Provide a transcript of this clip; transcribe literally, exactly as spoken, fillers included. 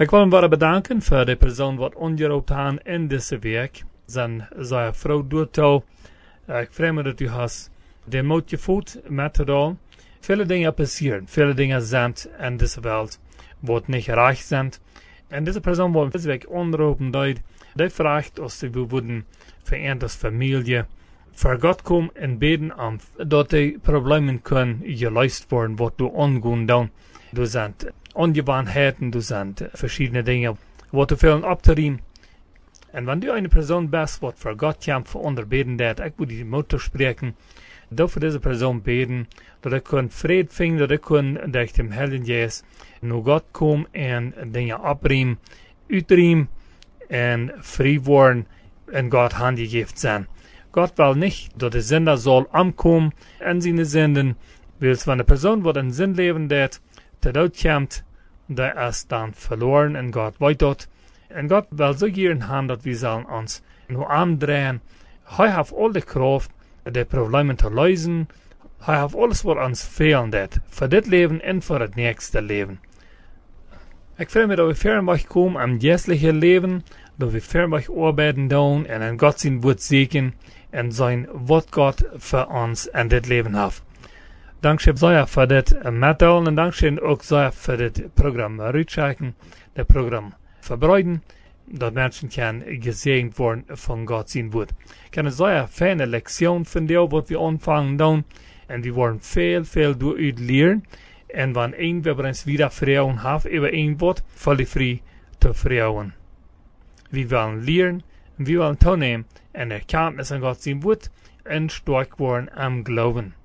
Ik wil hem wel bedanken voor de persoon wat ongeroopt aan in deze week. Zijn zijn vrouw doet al. Ik vrees me dat u has de moed gevoeld met het al. Vele dingen passeren, vele dingen zijn in deze wereld wat niet recht zijn. En deze persoon wordt deze week onderroepen dat die vraagt als ze willen vereend als familie voor God komen en beden om dat die problemen kunnen geluisterd worden wat du ongoen doen. Du zijn ongewoonheden, du zijn verschillende dingen wat du veel op te riemen. En wanneer du een persoon bent wat voor God komt voor onderbeden dat, ik moet die motor spreken, dat voor deze persoon beden, dat ik kan vrede vinden, dat ik kan, dat ik hem helden is, nu God komt en dingen opriem, uitriem en vrij worden en God handen geeft zijn. God wil niet dat de zender zal aankomen en zijn zenden, wil van de persoon wat een zin leven dat, te dood komt, dat is dan verloren en God weet dat. En God wil zo hier in hand dat we zullen ons nu aandraaien. Hij heeft al de kracht, de problemen te lösen. Hij heeft alles wat ons fehlt, voor dit leven en voor het nächste leven. Ik vrees me dat we verder komen aan het geestelijke leven, dat we verder arbeiden doen en in God zijn woord zeker en zijn wat God voor ons in dit leven heeft. Dankzij zeer voor dit meddelen en dankzij ook zeer voor dit programma uitchecken, dit programma verbreiden, dat mensen kan gezegend worden van God zijn woord. Ik heb een zeer fijne lektion van jou wat we ontvangen doen en we worden veel, veel door u leren. En wanneer een we ons weer vrouwen heeft, over een woord, volledig vrij te vrouwen. We willen leren, we willen toenemen en erkenntnis aan God zijn woord en sterk worden am Glauben.